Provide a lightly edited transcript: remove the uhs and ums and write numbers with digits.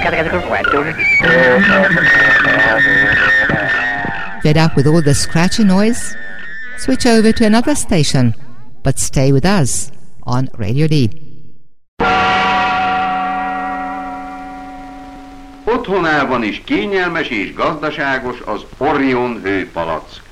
Fed up with all the scratchy noise? Switch over to another station, but stay with us on Radio D. Otthonában is kényelmes és gazdaságos az Orion hőpalack.